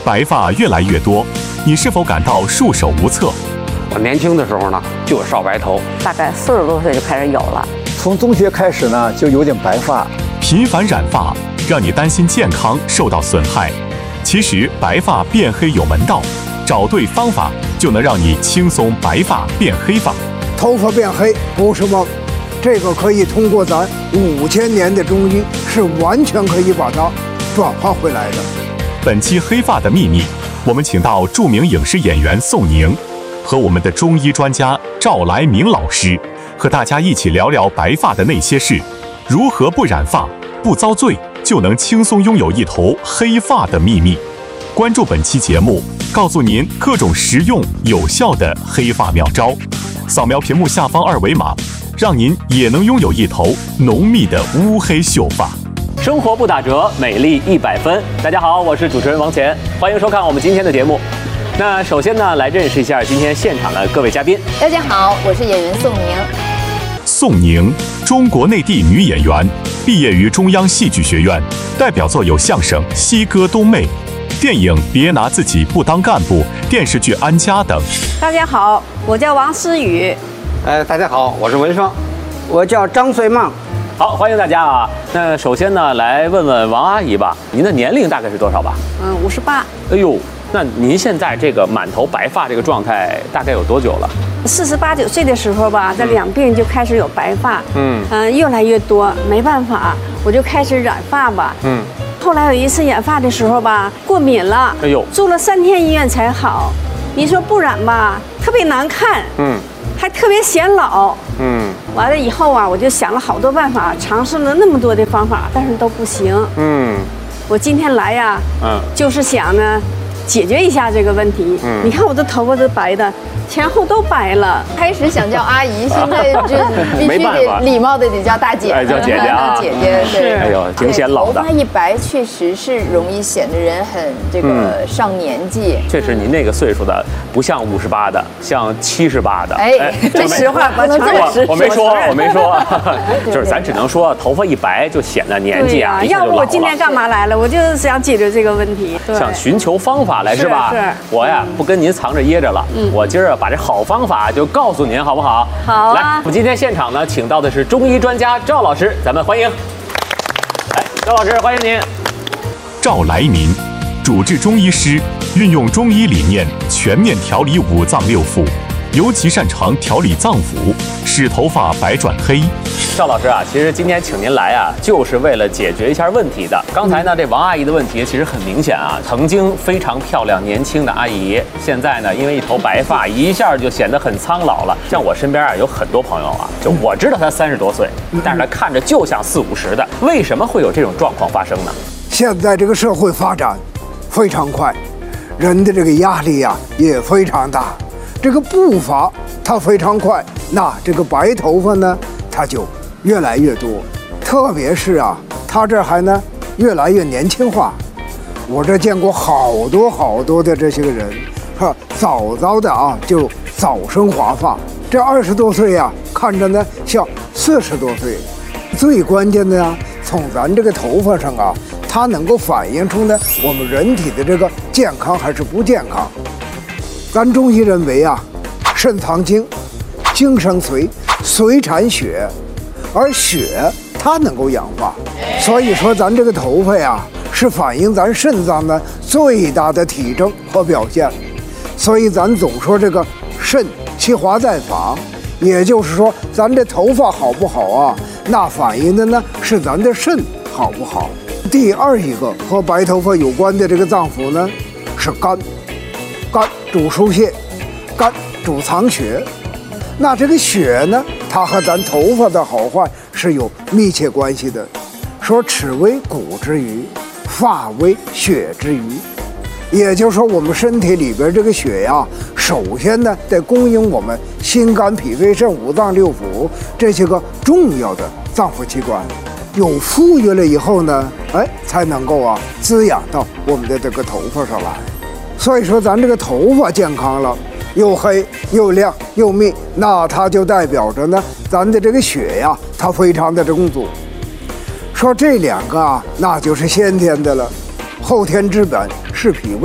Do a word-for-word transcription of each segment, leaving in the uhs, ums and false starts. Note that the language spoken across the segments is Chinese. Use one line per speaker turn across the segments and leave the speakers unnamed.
白发越来越多，你是否感到束手无策？
我年轻的时候呢，就少白头，
大概四十多岁就开始有了。
从中学开始呢，就有点白发。
频繁染发让你担心健康受到损害，其实白发变黑有门道，找对方法就能让你轻松白发变黑发。
头发变黑不是梦，这个可以通过咱五千年的中医，是完全可以把它转化回来的。
本期黑发的秘密，我们请到著名影视演员宋宁和我们的中医专家赵来明老师，和大家一起聊聊白发的那些事，如何不染发、不遭罪，就能轻松拥有一头黑发的秘密。关注本期节目，告诉您各种实用有效的黑发妙招。扫描屏幕下方二维码，让您也能拥有一头浓密的乌黑秀发。
生活不打折，美丽一百分。大家好，我是主持人王乾，欢迎收看我们今天的节目。那首先呢，来认识一下今天现场的各位嘉宾。
大家好，我是演员宋宁。
宋宁，中国内地女演员，毕业于中央戏剧学院，代表作有相声《西歌冬妹》、电影《别拿自己不当干部》、电视剧《安家》等。
大家好，我叫王思雨。
哎，大家好，我是文双，我叫张穗梦。
好，欢迎大家啊！那首先呢，来问问王阿姨吧，您的年龄大概是多少吧？
嗯，五十八。
哎呦，那您现在这个满头白发这个状态大概有多久了？
四十八九岁的时候吧，在两鬓就开始有白发，
嗯
嗯、呃，越来越多，没办法，我就开始染发吧，
嗯。
后来有一次染发的时候吧，过敏了，
哎呦，
住了三天医院才好。你说不染吧，特别难看，
嗯，
还特别显老，
嗯。
完了以后啊，我就想了好多办法，尝试了那么多的方法，但是都不行。
嗯，
我今天来呀，
嗯，
就是想呢，解决一下这个问题。嗯，你看我这头发都白的，前后都白了。
开始想叫阿姨，现在就必须得礼貌的得叫大姐，
哎，叫姐姐啊，
姐姐
是。
哎呦，挺显老的。
头发一白，确实是容易显得人很这个上年纪。
确实，您那个岁数的不像五十八的，像七十八的。
哎，这实话不能这么
说。我没说，我没说，就是咱只能说头发一白就显得年纪啊。
要不我今天干嘛来了？我就是想解决这个问题。
想寻求方法来是吧？
是。
我呀不跟您藏着掖着了，我今儿把这好方法就告诉您，好不好？
好啊。
来，我们今天现场呢，请到的是中医专家赵老师，咱们欢迎。来，赵老师，欢迎您。
赵来民，主治中医师，运用中医理念全面调理五脏六腑，尤其擅长调理脏腑，使头发白转黑。
赵老师啊，其实今天请您来啊，就是为了解决一下问题的。刚才呢，这王阿姨的问题其实很明显啊，曾经非常漂亮年轻的阿姨，现在呢，因为一头白发，一下就显得很苍老了。像我身边啊，有很多朋友啊，就我知道他三十多岁，但是他看着就像四五十的，为什么会有这种状况发生呢？
现在这个社会发展非常快，人的这个压力呀、啊、也非常大，这个步伐它非常快，那这个白头发呢，它就越来越多，特别是啊，他这还呢越来越年轻化。我这见过好多好多的这些个人，哈，早早的啊就早生华发，这二十多岁呀、啊，看着呢像四十多岁。最关键的呀，从咱这个头发上啊，它能够反映出呢我们人体的这个健康还是不健康。咱中医认为啊，肾藏精，精生髓，髓产血。而血它能够氧化，所以说咱这个头发呀，是反映咱肾脏的最大的体征和表现。所以咱总说这个肾其华在发，也就是说咱这头发好不好啊，那反映的呢是咱的肾好不好。第二一个和白头发有关的这个脏腑呢，是肝。肝主疏泄，肝主藏血。那这个血呢，它和咱头发的好坏是有密切关系的。说齿为骨之余，发为血之余，也就是说我们身体里边这个血呀，首先呢得供应我们心肝脾肺肾五脏六腑这些个重要的脏腑器官，有富裕了以后呢，哎，才能够啊滋养到我们的这个头发上来。所以说咱这个头发健康了，又黑又亮又密，那它就代表着呢，咱的这个血呀，它非常的充足。说这两个啊，那就是先天的了，后天之本是脾胃。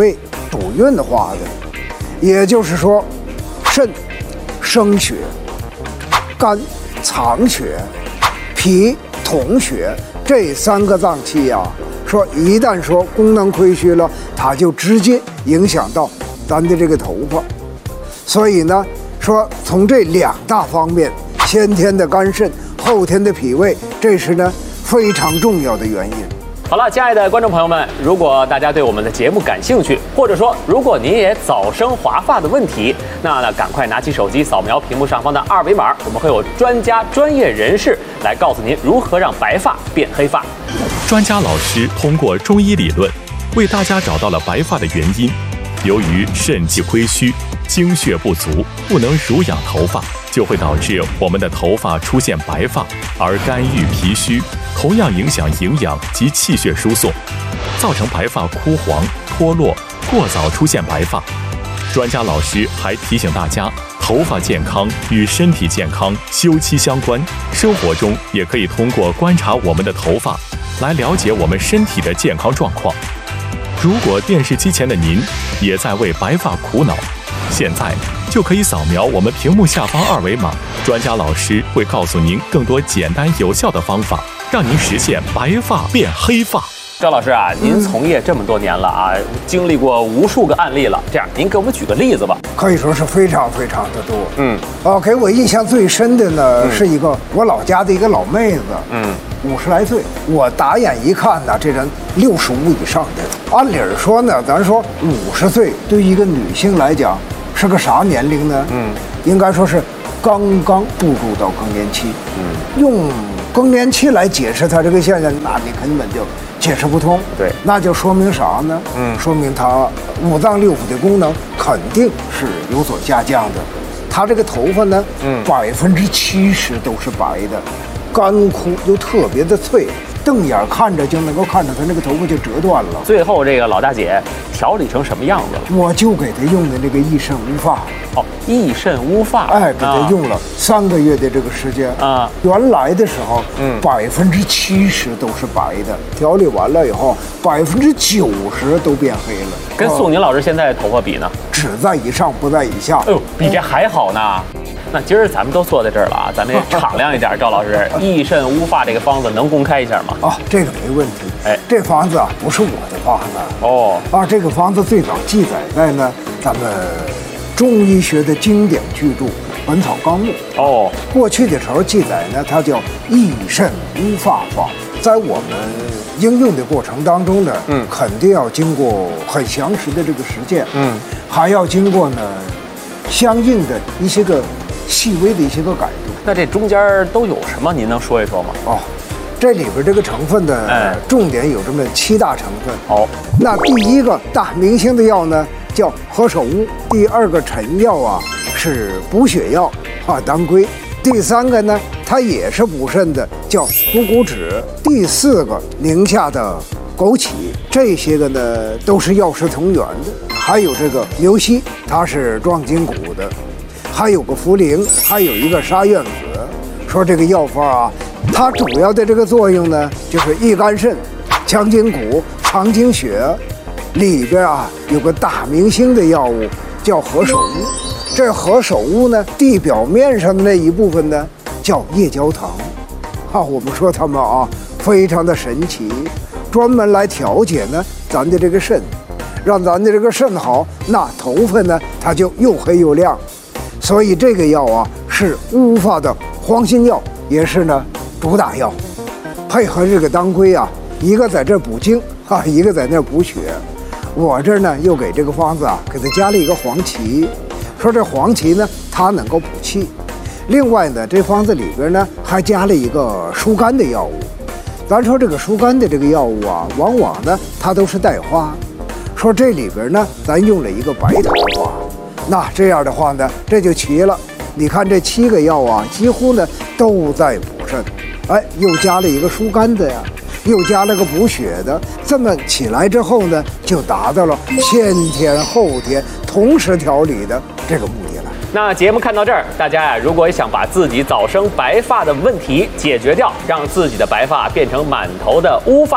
主运化的，也就是说，肾生血，肝藏血，脾统血，这三个脏器呀、啊，说一旦说功能亏虚了，它就直接影响到咱的这个头发。所以呢，说从这两大方面，先天的肝肾，后天的脾胃，这是呢非常重要的原因。
好了，亲爱的观众朋友们，如果大家对我们的节目感兴趣，或者说如果您也早生华发的问题，那呢赶快拿起手机扫描屏幕上方的二维码，我们会有专家专业人士来告诉您如何让白发变黑发。
专家老师通过中医理论为大家找到了白发的原因。由于肾气亏虚，精血不足，不能濡养头发，就会导致我们的头发出现白发，而肝郁脾虚同样影响营养及气血输送，造成白发枯黄、脱落，过早出现白发。专家老师还提醒大家，头发健康与身体健康休戚相关，生活中也可以通过观察我们的头发来了解我们身体的健康状况。如果电视机前的您也在为白发苦恼，现在就可以扫描我们屏幕下方二维码，专家老师会告诉您更多简单有效的方法，让您实现白发变黑发。
赵老师啊，您从业这么多年了啊，经历过无数个案例了，这样您给我们举个例子吧。
可以说是非常非常的多。
嗯，
啊，给我印象最深的呢、嗯、是一个我老家的一个老妹子，嗯，五十来岁，我打眼一看呢，这人六十五以上的。按理说呢，咱说五十岁对于一个女性来讲是个啥年龄呢？嗯，应该说是刚刚步入到更年期。嗯，用更年期来解释它这个现象，那你根本就解释不通。
对，
那就说明啥呢？嗯，说明他五脏六腑的功能肯定是有所下降的。他这个头发呢，嗯，百分之七十都是白的，干枯又特别的脆，瞪眼看着就能够看着他那个头发就折断了。
最后这个老大姐调理成什么样子了？
我就给他用的那个益肾乌发。
哦，益肾乌发，
哎，给他用了三个月的这个时间啊。原来的时候，嗯，百分之七十都是白的，调理完了以后，百分之九十都变黑了。
跟宋宁老师现在头发比呢？
只在以上，不在以下。
哎呦，比这还好呢。那今儿咱们都坐在这儿了啊，咱们也敞亮一点。赵老师，益肾乌发这个方子能公开一下吗？
啊，这个没问题。哎，这方子啊不是我的方子哦，啊，这个方子最早记载在呢咱们中医学的经典巨著《本草纲目》哦。过去的时候记载呢，它叫益肾乌发方，在我们应用的过程当中呢，嗯，肯定要经过很详实的这个实践，嗯，还要经过呢相应的一些个细微的一些个改动。
那这中间都有什么？您能说一说吗？
哦，这里边这个成分的、哎、重点有这么七大成分。哦，那第一个大明星的药呢叫何首乌，第二个臣药啊是补血药啊当归，第三个呢它也是补肾的叫虎骨脂，第四个宁夏的枸杞，这些个呢都是药食同源的。还有这个牛膝，它是壮筋骨的，还有个茯苓，还有一个沙苑子。说这个药方啊，它主要的这个作用呢，就是益肝肾、强筋骨、藏精血。里边啊有个大明星的药物叫何首乌，这何首乌呢，地表面上的那一部分呢叫夜交糖。啊，我们说它们啊非常的神奇，专门来调节呢咱的这个肾。让咱的这个肾好，那头发呢它就又黑又亮。所以这个药啊是乌发的黄心药，也是呢主打药。配合这个当归啊，一个在这补精啊，一个在那补血。我这呢又给这个方子啊给它加了一个黄芪，说这黄芪呢它能够补气。另外呢这方子里边呢还加了一个疏肝的药物。咱说这个疏肝的这个药物啊，往往呢它都是带花。说这里边呢咱用了一个白桃花，那这样的话呢这就齐了。你看这七个药啊几乎呢都在补肾，哎，又加了一个疏肝的呀，又加了个补血的，这么起来之后呢就达到了先天后天同时调理的这个目的了。
那节目看到这儿，大家呀如果想把自己早生白发的问题解决掉，让自己的白发变成满头的乌发，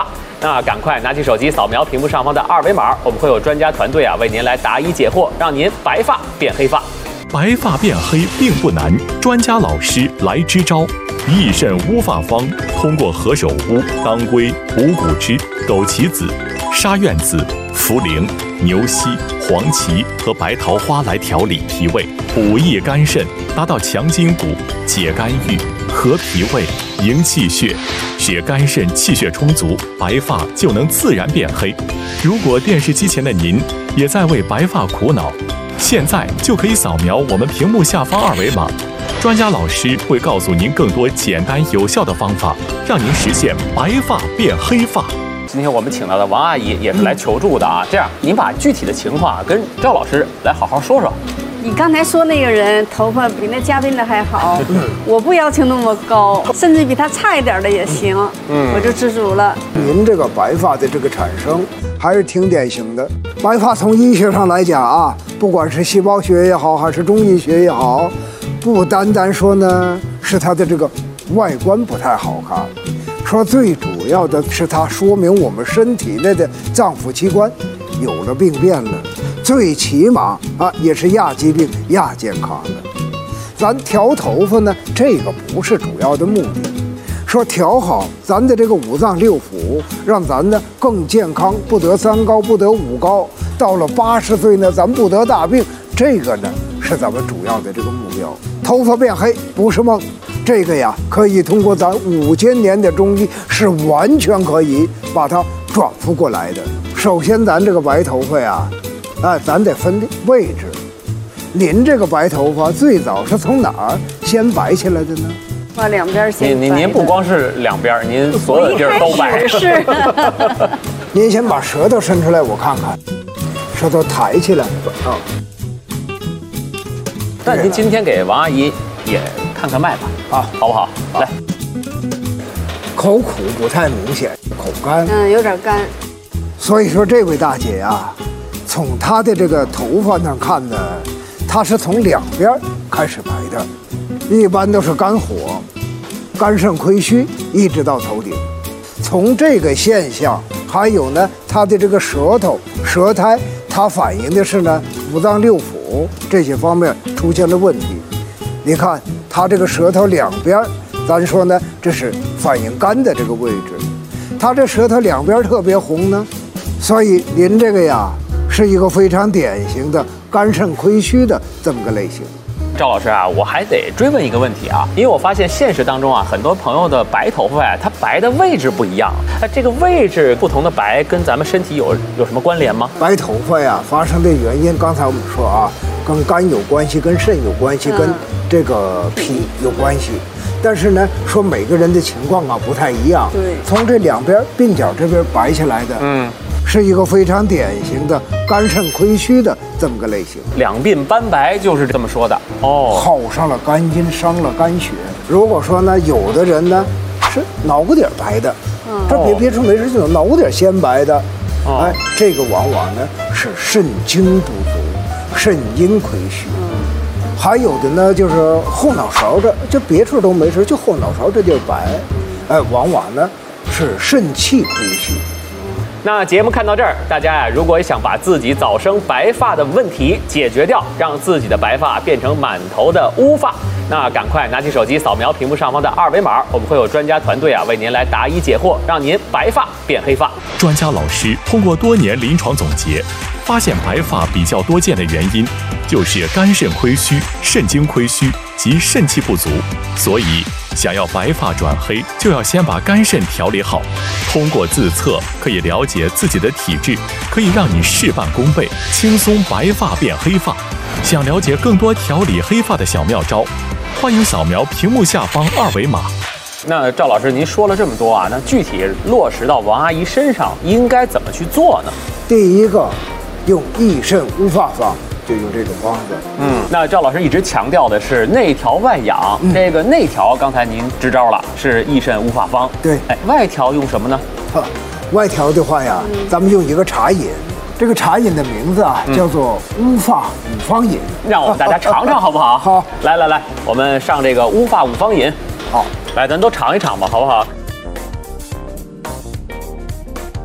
那赶快拿起手机扫描屏幕上方的二维码，我们会有专家团队啊为您来答疑解惑，让您白发变黑发。
白发变黑并不难，专家老师来支招。益肾乌发方通过何首乌、当归、五谷汁、枸杞子、沙苑子、茯苓、牛膝、黄芪和白桃花来调理脾胃，补益肝肾，达到强筋骨、解肝郁、和脾胃、营气血，使肝肾气血充足，白发就能自然变黑。如果电视机前的您也在为白发苦恼，现在就可以扫描我们屏幕下方二维码，专家老师会告诉您更多简单有效的方法，让您实现白发变黑发。
今天我们请到的王阿姨也是来求助的啊，这样您把具体的情况跟赵老师来好好说说。
你刚才说那个人头发比那嘉宾的还好，我不要求那么高，甚至比他差一点的也行，嗯，我就知足了。
您这个白发的这个产生还是挺典型的。白发从医学上来讲啊，不管是细胞学也好，还是中医学也好，不单单说呢是它的这个外观不太好看，说最主要的是它说明我们身体内的脏腑器官有了病变了。最起码啊，也是亚疾病、亚健康的。咱调头发呢，这个不是主要的目的。说调好咱的这个五脏六腑，让咱呢更健康，不得三高，不得五高。到了八十岁呢，咱不得大病，这个呢是咱们主要的这个目标。头发变黑不是梦，这个呀可以通过咱五千年的中医是完全可以把它转复过来的。首先，咱这个白头发呀。啊，咱得分位置。您这个白头发最早是从哪儿先白起来的呢？
把两边先白。
您您您不光是两边，您所有地儿都白。
是。
您先把舌头伸出来，我看看，舌头抬起来。啊。
那您今天给王阿姨也看看脉吧，啊，好不好？来。
口苦不太明显，口干。
嗯，有点干。
所以说，这位大姐呀。从她的这个头发上看呢，她是从两边开始白的，一般都是肝火、肝肾亏虚，一直到头顶。从这个现象，还有呢，她的这个舌头、舌苔，它反映的是呢五脏六腑这些方面出现了问题。你看她这个舌头两边，咱说呢，这是反映肝的这个位置。她这舌头两边特别红呢，所以您这个呀。是一个非常典型的肝肾亏虚的这么个类型。
赵老师啊，我还得追问一个问题啊，因为我发现现实当中啊，很多朋友的白头发呀、啊，它白的位置不一样。那这个位置不同的白，跟咱们身体有有什么关联吗？
白头发呀，发生的原因，刚才我们说啊，跟肝有关系，跟肾有关系，跟这个脾有关系。但是呢，说每个人的情况啊不太一样。
对，
从这两边鬓角这边白下来的，嗯。是一个非常典型的肝肾亏虚的这么个类型，
两鬓斑白就是这么说的哦，
耗上了肝阴，伤了肝血。如果说呢，有的人呢是脑瓜顶白的，嗯、这别别处没事就有脑瓜顶先白的，哦、哎，这个往往呢是肾精不足，肾阴亏虚。嗯、还有的呢就是后脑勺这，这别处都没事，就后脑勺这地儿白，哎，往往呢是肾气亏虚。
那节目看到这儿，大家呀、啊，如果想把自己早生白发的问题解决掉，让自己的白发变成满头的乌发，那赶快拿起手机扫描屏幕上方的二维码，我们会有专家团队啊为您来答疑解惑，让您白发变黑发。
专家老师通过多年临床总结，发现白发比较多见的原因就是肝肾亏虚、肾精亏虚及肾气不足，所以想要白发转黑，就要先把肝肾调理好。通过自测可以了解自己的体质，可以让你事半功倍，轻松白发变黑发。想了解更多调理黑发的小妙招，欢迎扫描屏幕下方二维码。
那赵老师，您说了这么多啊，那具体落实到王阿姨身上，应该怎么去做呢？
第一个，用益肾乌发方。就用这种方子。
嗯，那赵老师一直强调的是内调外养，嗯、这个内调刚才您支招了，是益肾乌发方。
对，
哎，外调用什么呢？
哈，外调的话呀，嗯、咱们用一个茶饮，这个茶饮的名字啊、嗯、叫做乌发五方饮。
让我们大家尝尝好不好？
好，
来来来，我们上这个乌发五方饮。
好，
来，咱都尝一尝吧，好不好？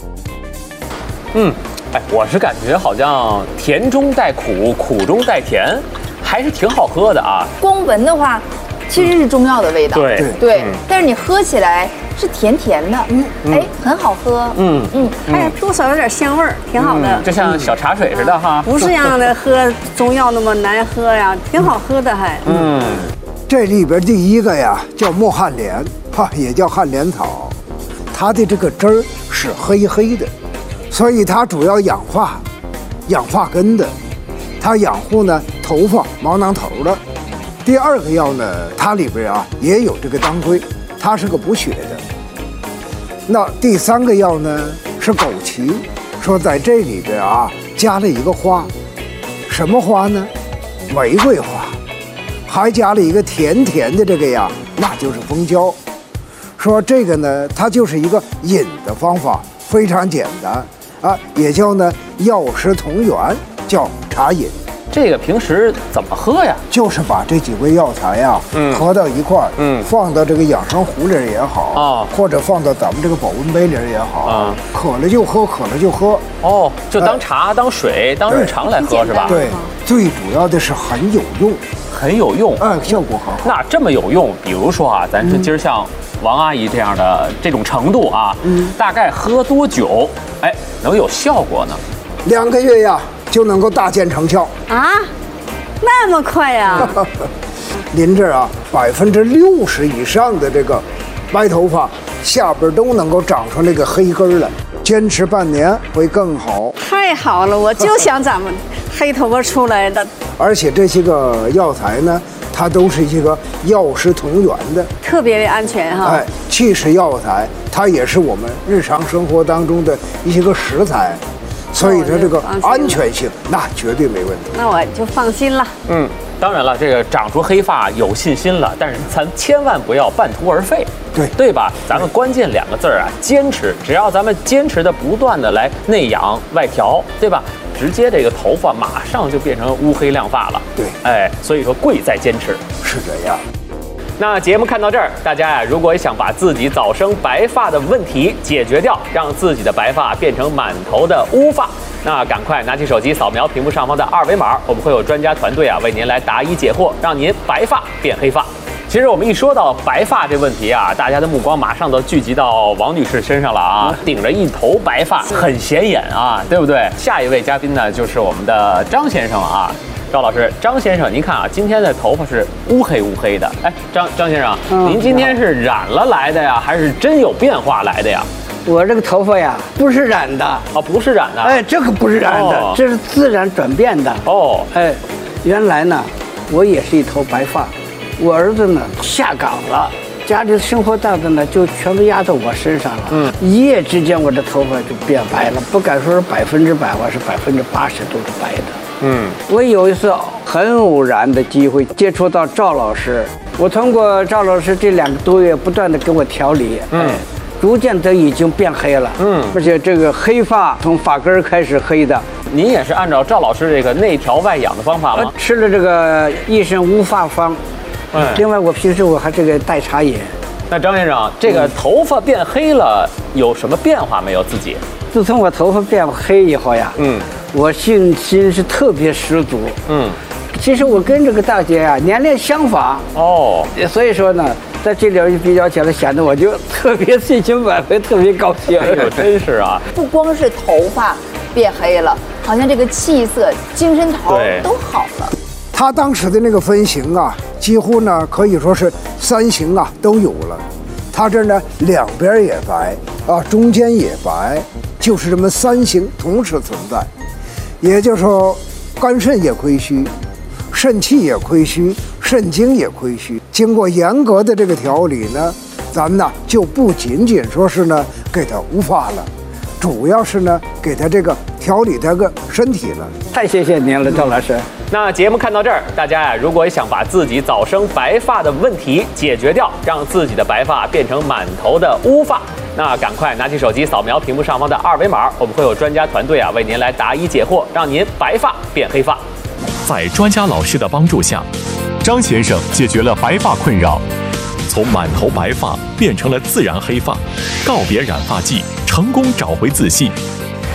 嗯，哎，我是感觉好像甜中带苦，苦中带甜，还是挺好喝的啊。
光闻的话，其实是中药的味道。
对
对，但是你喝起来是甜甜的，嗯，哎，很好喝。嗯
嗯，哎，多少有点香味儿，挺好的。
就像小茶水似的哈。
不是让的喝中药那么难喝呀，挺好喝的还。
嗯，
这里边第一个呀叫墨旱莲，哈，也叫旱莲草，它的这个汁儿是黑黑的，所以它主要养发，养发根的，它养护呢头发毛囊头的。第二个药呢，它里边啊也有这个当归，它是个补血的。那第三个药呢是枸杞，说在这里边啊加了一个花，什么花呢？玫瑰花，还加了一个甜甜的这个呀，那就是蜂胶。说这个呢，它就是一个饮的方法，非常简单啊，也叫呢药食同源，叫茶饮。
这个平时怎么喝呀？
就是把这几味药材呀、啊，嗯，合到一块儿，嗯，放到这个养生壶里也好啊，或者放到咱们这个保温杯里也好啊，渴了就喝，渴了就喝。
哦，就当茶、哎、当水、当日常来喝是吧？
对，最主要的是很有用，
很有用，
哎，效果很好。
那这么有用，比如说啊，咱是今儿像王阿姨这样的这种程度啊，嗯，大概喝多久，哎，能有效果呢？
两个月呀。就能够大见成效
啊，那么快呀！
您这啊，百分之六十以上的这个白头发下边都能够长出那个黑根来，坚持半年会更好。
太好了，我就想咱们黑头发出来的。
而且这些个药材呢，它都是一个药食同源的，
特别的安全哈。
哎，气食药材，它也是我们日常生活当中的一些个食材。所以说这个安全性那绝对没问题，
那我就放心了。
嗯，当然了，这个长出黑发有信心了，但是咱千万不要半途而废，
对
对吧？咱们关键两个字儿啊，坚持。只要咱们坚持的不断的来内养外调，对吧？直接这个头发马上就变成乌黑亮发了。
对，
哎，所以说贵在坚持。
是这样。
那节目看到这儿，大家呀，如果想把自己早生白发的问题解决掉，让自己的白发变成满头的乌发，那赶快拿起手机扫描屏幕上方的二维码，我们会有专家团队啊为您来答疑解惑，让您白发变黑发。其实我们一说到白发这问题啊，大家的目光马上都聚集到王女士身上了啊，顶着一头白发，很显眼啊，对不对？下一位嘉宾呢，就是我们的张先生啊。赵老师，张先生，您看啊，今天的头发是乌黑乌黑的。哎，张张先生，嗯、您今天是染了来的呀，还是真有变化来的呀？
我这个头发呀，不是染的
哦，不是染的。
哎，这个不是染的，哦、这是自然转变的。哦，哎，原来呢，我也是一头白发，我儿子呢下岗了，家里生活担子呢就全都压在我身上了。嗯，一夜之间我的头发就变白了，不敢说是百分之百，我是百分之八十都是白的。嗯，我有一次很偶然的机会接触到赵老师，我通过赵老师这两个多月不断的给我调理，嗯，逐渐的已经变黑了，嗯，而且这个黑发从发根开始黑的。
您也是按照赵老师这个内调外养的方法吗？
我吃了这个益肾乌发方，嗯，另外我平时我还这个代茶饮。
那张先生，这个头发变黑了，有什么变化没有？自己？
自从我头发变黑以后呀，嗯。我信心是特别十足，嗯，其实我跟这个大姐啊年龄相仿哦，所以说呢，在这里一比较起来，显得我就特别信心满分，特别高兴。
哎呦，真是啊！
不光是头发变黑了，好像这个气色、精神头都好了。
他当时的那个分型啊，几乎呢可以说是三型啊都有了。他这呢两边也白啊，中间也白，就是这么三型同时存在。也就是说，肝肾也亏虚，肾气也亏虚，肾精也亏虚。经过严格的这个调理呢，咱们呢就不仅仅说是呢给他乌发了，主要是呢给他这个调理他个身体了。
太谢谢您了，赵老师。
那节目看到这儿，大家呀，如果想把自己早生白发的问题解决掉，让自己的白发变成满头的乌发，那赶快拿起手机扫描屏幕上方的二维码，我们会有专家团队啊为您来答疑解惑，让您白发变黑发。
在专家老师的帮助下，张先生解决了白发困扰，从满头白发变成了自然黑发，告别染发剂，成功找回自信。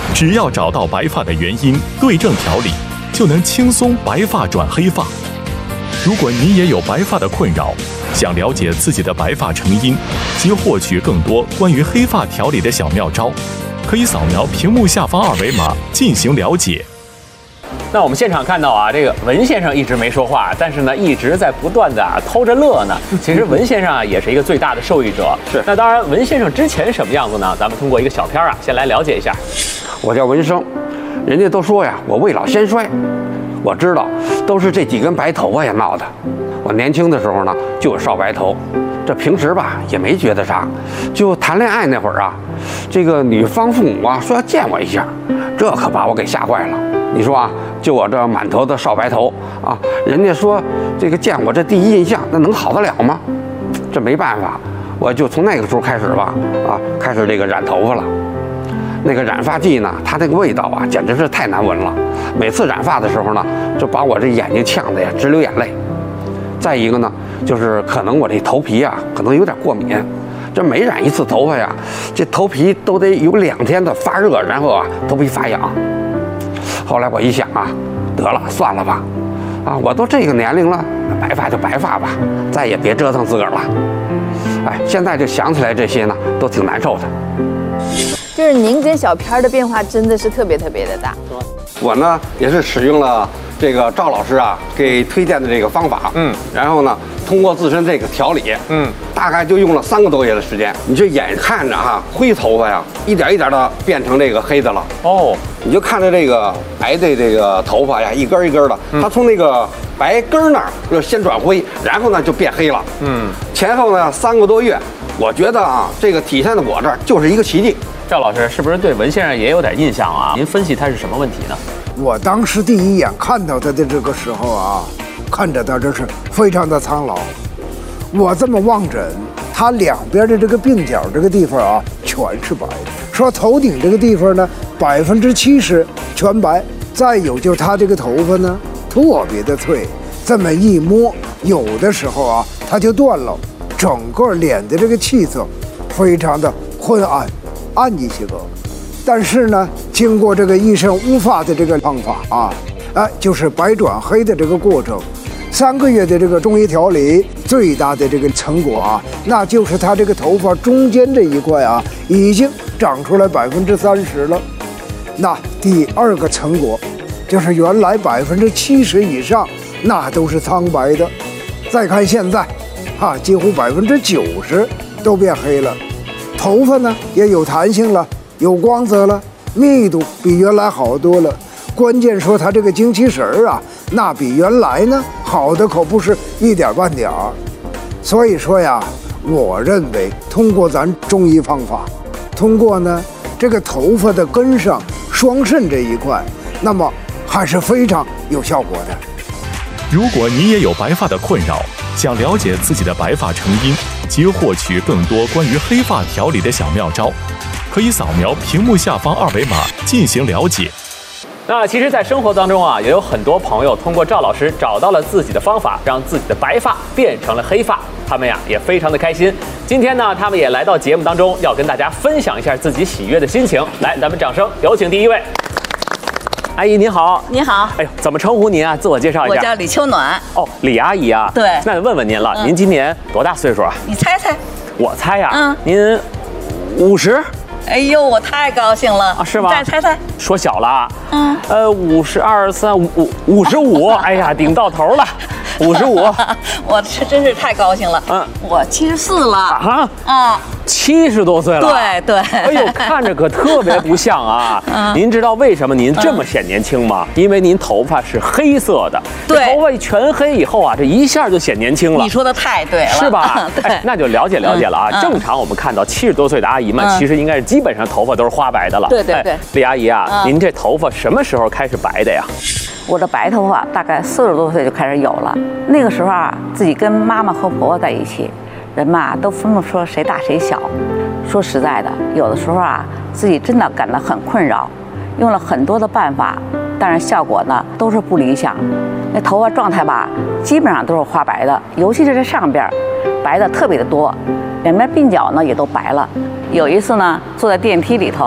只要找到白发的原因，对症调理，就能轻松白发转黑发。如果你也有白发的困扰，想了解自己的白发成因及获取更多关于黑发调理的小妙招，可以扫描屏幕下方二维码进行了解。
那我们现场看到啊，这个文先生一直没说话，但是呢，一直在不断的、啊、偷着乐呢。其实文先生啊，也是一个最大的受益者。是。那当然，文先生之前什么样子呢？咱们通过一个小片啊，先来了解一下。
我叫文生，人家都说呀，我未老先衰。我知道，都是这几根白头发呀闹的。我年轻的时候呢，就有少白头，这平时吧也没觉得啥。就谈恋爱那会儿啊，这个女方父母啊说要见我一下，这可把我给吓坏了。你说啊，就我这满头的少白头啊，人家说这个见我这第一印象，那能好得了吗？这没办法，我就从那个时候开始吧，啊，开始这个染头发了。那个染发剂呢，它那个味道啊，简直是太难闻了。每次染发的时候呢，就把我这眼睛呛得呀直流眼泪。再一个呢，就是可能我这头皮啊，可能有点过敏。这每染一次头发呀，这头皮都得有两天的发热，然后啊，头皮发痒。后来我一想啊，得了，算了吧，啊，我都这个年龄了，白发就白发吧，再也别折腾自个儿了。哎，现在就想起来这些呢，都挺难受的。
就是您跟小片的变化真的是特别特别的大。
我呢也是使用了这个赵老师啊给推荐的这个方法，嗯，然后呢通过自身这个调理，嗯，大概就用了三个多月的时间。你就眼看着哈灰头发呀，一点一点的变成这个黑的了。哦，你就看着这个白的这个头发呀，一根一根的，它从那个白根那儿就先转灰，然后呢就变黑了。嗯，前后呢三个多月，我觉得啊，这个体现在我这儿就是一个奇迹。
赵老师是不是对文先生也有点印象啊？您分析他是什么问题呢？
我当时第一眼看到他的这个时候啊，看着他真是非常的苍老。我这么望诊，他两边的这个鬓角这个地方啊，全是白的。说头顶这个地方呢，百分之七十全白。再有就他这个头发呢，特别的脆，这么一摸，有的时候啊，它就断了。整个脸的这个气色，非常的昏暗。暗一些个，但是呢，经过这个一身乌发的这个方法啊，哎，就是白转黑的这个过程，三个月的这个中医调理，最大的这个成果啊，那就是他这个头发中间这一块啊，已经长出来百分之三十了。那第二个成果，就是原来百分之七十以上那都是苍白的，再看现在，哈、啊，几乎百分之九十都变黑了。头发呢也有弹性了，有光泽了，密度比原来好多了。关键说它这个精气神儿啊，那比原来呢好的可不是一点半点儿。所以说呀，我认为通过咱中医方法，通过呢这个头发的根上双肾这一块，那么还是非常有效果的。
如果你也有白发的困扰，想了解自己的白发成因及获取更多关于黑发调理的小妙招，可以扫描屏幕下方二维码进行了解。
那其实，在生活当中啊，也有很多朋友通过赵老师找到了自己的方法，让自己的白发变成了黑发。他们呀也非常的开心。今天呢，他们也来到节目当中，要跟大家分享一下自己喜悦的心情。来，咱们掌声有请第一位。阿姨您好。
您好。
哎呦，怎么称呼您啊？自我介绍一下。
我叫李秋暖。
哦，李阿姨啊。
对。
那问问您了，嗯、您今年多大岁数啊？
你猜猜。
我猜呀、啊。嗯。您五十。
哎呦，我太高兴了
啊！是吗？
再猜猜。
说小了啊。嗯。呃，五十二三五五五十五，哎呀，顶到头了。五十五，
我这真是太高兴了。嗯，我七十四了
啊啊，七十多岁了。
对对。
哎呦，看着可特别不像啊。嗯。您知道为什么您这么显年轻吗？因为您头发是黑色的。
对。
头发全黑以后啊，这一下就显年轻了。
你说的太对了。
是吧？
对。
哎，那就了解了解了啊。正常我们看到七十多岁的阿姨们，其实应该是基本上头发都是花白的了。
对对对。
李阿姨啊，您这头发什么时候开始白的呀？
我这白头发大概四十多岁就开始有了。那个时候啊，自己跟妈妈和婆婆在一起，人嘛都分不出谁大谁小。说实在的，有的时候啊，自己真的感到很困扰，用了很多的办法，但是效果呢都是不理想。那头发状态吧，基本上都是花白的，尤其是这上边白的特别的多，两边鬓角呢也都白了。有一次呢，坐在电梯里头，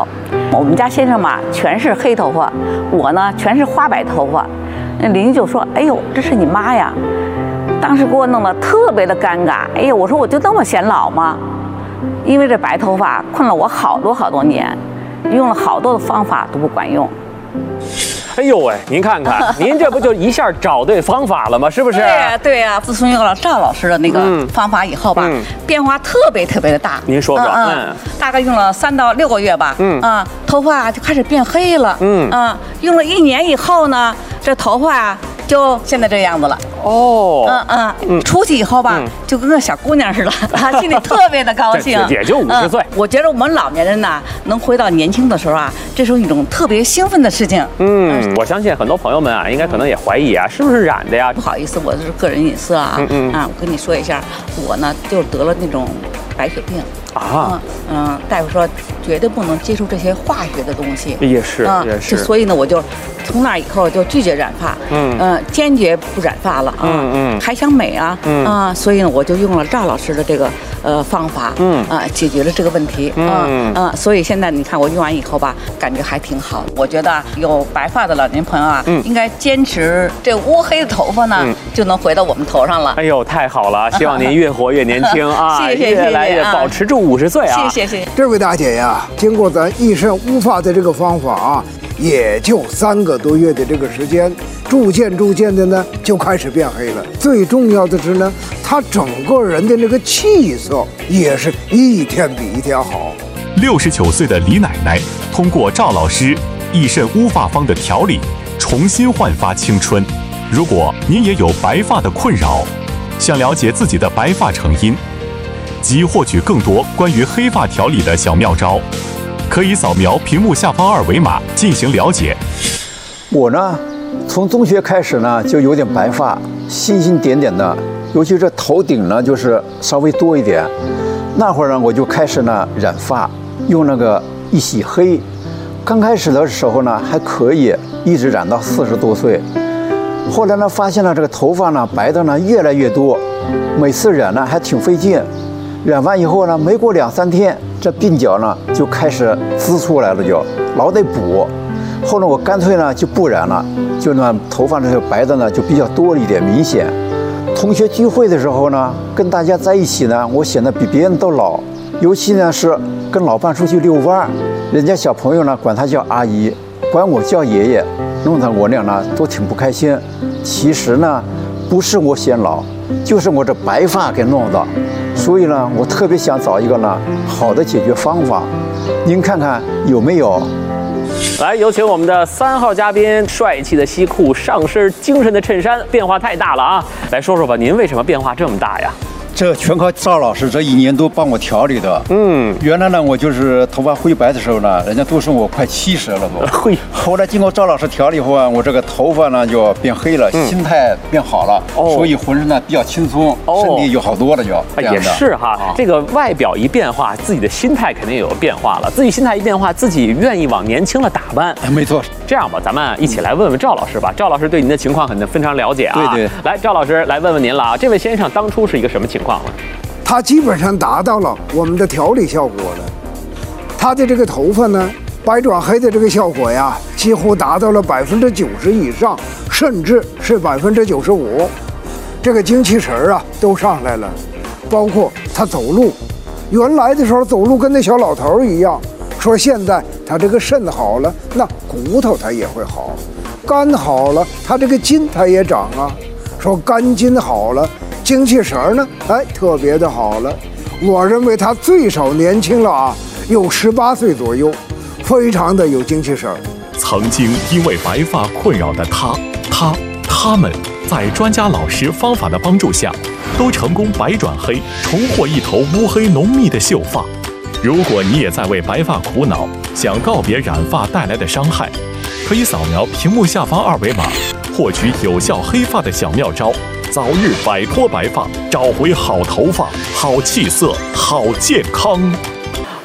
我们家先生嘛，全是黑头发，我呢全是花白头发。那邻居就说：“哎呦，这是你妈呀！”当时给我弄得特别的尴尬。哎呦，我说我就那么显老吗？因为这白头发困了我好多好多年，用了好多的方法都不管用。
哎呦喂，您看看，您这不就一下找对方法了吗？是不是？
对呀，对呀。自从用了赵老师的那个方法以后吧，嗯、变化特别特别的大。
您说说，
嗯，嗯大概用了三到六个月吧，嗯啊，头发就开始变黑了，嗯啊，用了一年以后呢，这头发啊就现在这样子了。
哦，
嗯嗯，出去以后吧，嗯、就跟个小姑娘似的，心里特别的高兴。
也就五十岁、嗯。
我觉得我们老年人呐，能回到年轻的时候啊，这是一种特别兴奋的事情。
嗯，嗯我相信很多朋友们啊，应该可能也怀疑啊，是不是染的呀？
不好意思，我这是个人隐私啊。嗯嗯啊，我跟你说一下，我呢就得了那种白血病。啊，嗯嗯，大夫说绝对不能接触这些化学的东西。
也是，啊、也是。
所以呢，我就从那以后就拒绝染发，嗯嗯、呃，坚决不染发了啊。嗯嗯。还想美啊，嗯啊，所以呢，我就用了赵老师的这个呃方法，嗯啊，解决了这个问题。嗯嗯。所以现在你看我用完以后吧，感觉还挺好。我觉得有白发的老年朋友啊，嗯、应该坚持这乌黑的头发呢，嗯、就能回到我们头上了。
哎呦，太好了！希望您越活越年轻啊，
谢谢谢谢，
越来越保持住五十岁啊！
谢谢谢谢。
这位大姐呀，经过咱一身乌发的这个方法啊，也就三个多月的这个时间，逐渐逐渐的呢就开始变黑了。最重要的是呢，她整个人的那个气色也是一天比一天好。
六十九岁的李奶奶通过赵老师益肾乌发方的调理，重新焕发青春。如果您也有白发的困扰，想了解自己的白发成因，及获取更多关于黑发调理的小妙招，可以扫描屏幕下方二维码进行了解。
我呢，从中学开始呢，就有点白发，星星点点的，尤其这头顶呢，就是稍微多一点。那会儿呢，我就开始呢染发，用那个一洗黑。刚开始的时候呢还可以，一直染到四十多岁。后来呢，发现了这个头发呢白的呢越来越多，每次染呢还挺费劲。染完以后呢，没过两三天，这鬓角呢就开始滋出来了，就老得补。后来我干脆呢就不染了，就呢头发这个白的呢就比较多一点，明显。同学聚会的时候呢，跟大家在一起呢，我显得比别人都老。尤其呢是跟老伴出去遛弯，人家小朋友呢管他叫阿姨，管我叫爷爷，弄得我俩呢都挺不开心。其实呢，不是我显老，就是我这白发给弄的。所以呢，我特别想找一个呢好的解决方法，您看看有没有？
来，有请我们的三号嘉宾，帅气的西裤，上身精神的衬衫，变化太大了啊！来说说吧，您为什么变化这么大呀？
这全靠赵老师这一年多帮我调理的。嗯，原来呢，我就是头发灰白的时候呢，人家都说我快七十了都。会。后来经过赵老师调理后啊，我这个头发呢就变黑了，嗯、心态变好了，哦、所以浑身呢比较轻松，哦、身体就好多了就。
也是哈，啊、这个外表一变化，自己的心态肯定也有变化了。自己心态一变化，自己愿意往年轻了打扮。
没错。
这样吧，咱们一起来问问赵老师吧。赵老师对您的情况肯定非常了解啊。
对对。
来，赵老师来问问您了啊，这位先生当初是一个什么情况呢？
他基本上达到了我们的调理效果了，他的这个头发呢，白转黑的这个效果呀，几乎达到了百分之九十以上，甚至是百分之九十五，这个精气神儿啊都上来了，包括他走路，原来的时候走路跟那小老头一样，说现在他这个肾好了，那骨头他也会好，肝好了，他这个筋他也长啊，说肝筋好了。精气神呢，哎，特别的好了。我认为他最少年轻了啊，有十八岁左右，非常的有精气神。
曾经因为白发困扰的他、他、他们，在专家老师方法的帮助下，都成功白转黑，重获一头乌黑浓密的秀发。如果你也在为白发苦恼，想告别染发带来的伤害，可以扫描屏幕下方二维码，获取有效黑发的小妙招。早日摆脱白发，找回好头发、好气色、好健康。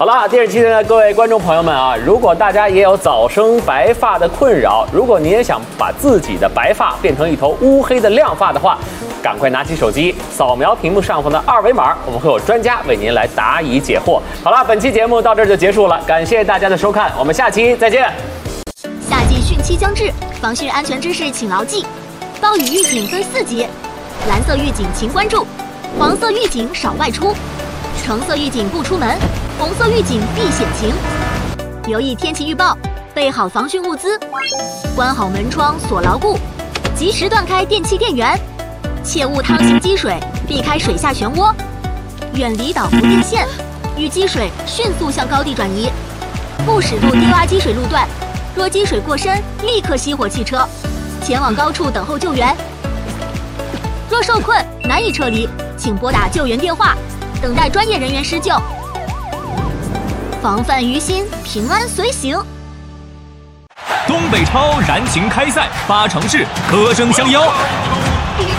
好了，电视机前的各位观众朋友们啊，如果大家也有早生白发的困扰，如果你也想把自己的白发变成一头乌黑的亮发的话，赶快拿起手机，扫描屏幕上方的二维码，我们会有专家为您来答疑解惑。好了，本期节目到这儿就结束了，感谢大家的收看，我们下期再见。
夏季汛期将至，防汛安全知识请牢记：暴雨预警分四级，蓝色预警请关注，黄色预警少外出，橙色预警不出门，红色预警避险情。留意天气预报，备好防汛物资，关好门窗锁牢固，及时断开电器电源，切勿趟行积水，避开水下漩涡，远离导浮电线，遇积水迅速向高地转移，不驶入低洼积水路段。若积水过深，立刻熄火汽车，前往高处等候救援。若受困难以撤离，请拨打救援电话，等待专业人员施救。防范于心，平安随行。
东北超燃情开赛，八城市歌声相邀。